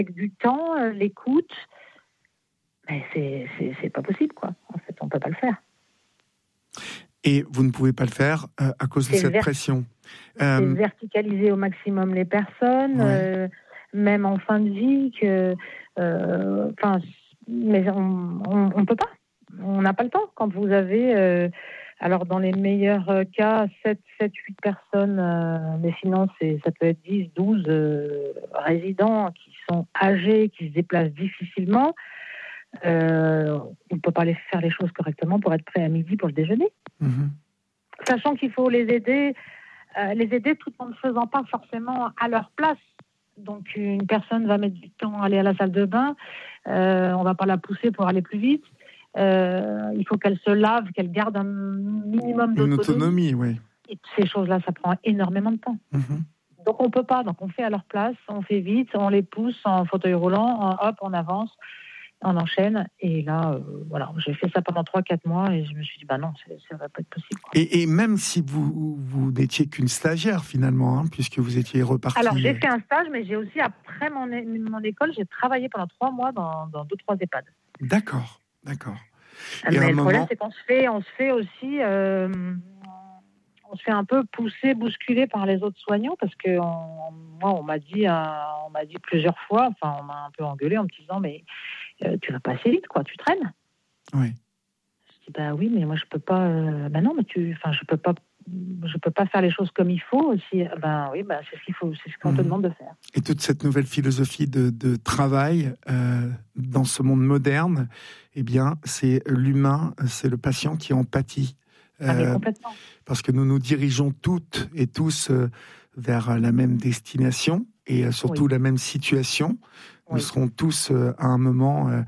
avec du temps, l'écoute, mais c'est pas possible, quoi. En fait, on peut pas le faire. Et vous ne pouvez pas le faire à cause de cette pression. C'est verticaliser au maximum les personnes, même en fin de vie, mais on peut pas. On n'a pas le temps. Quand vous avez, alors dans les meilleurs cas, 7, 8 personnes, mais sinon ça peut être 10, 12 résidents qui sont âgés, qui se déplacent difficilement, on ne peut pas faire les choses correctement pour être prêt à midi pour le déjeuner. Mm-hmm. Sachant qu'il faut les aider tout en ne faisant pas forcément à leur place. Donc une personne va mettre du temps à aller à la salle de bain, on va pas la pousser pour aller plus vite. Il faut qu'elle se lave, qu'elle garde un minimum d'autonomie. Une autonomie, oui. Et ces choses-là, ça prend énormément de temps. Mm-hmm. Donc on peut pas. Donc on fait à leur place, on fait vite, on les pousse en fauteuil roulant, on avance, on enchaîne. Et là, voilà, j'ai fait ça pendant 3-4 mois et je me suis dit, non, ça va pas être possible. Et même si vous n'étiez qu'une stagiaire finalement, hein, puisque vous étiez repartie... Alors j'ai fait un stage, mais j'ai aussi, après mon école, j'ai travaillé pendant 3 mois dans 2-3 EHPAD. D'accord. Et mais le problème, c'est qu'on se fait aussi... on se fait un peu pousser, bousculer par les autres soignants parce que moi, on m'a dit plusieurs fois, enfin, on m'a un peu engueulé en me disant, mais tu vas pas assez vite, quoi, tu traînes. Oui. Je dis, oui, mais moi, je peux pas, non, mais je peux pas faire les choses comme il faut aussi. Oui, c'est ce qu'il faut, c'est ce qu'on te demande de faire. Et toute cette nouvelle philosophie de travail dans ce monde moderne, eh bien, c'est l'humain, c'est le patient qui en pâtit. Mais complètement. Parce que nous nous dirigeons toutes et tous vers la même destination et surtout la même situation. Nous serons tous à un moment